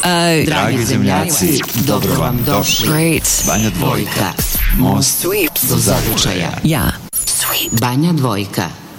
Dragi zemljaci, dobro vam došli. Great. Banja Dvojka, most do zavičaja. Ja. Banja Dvojka.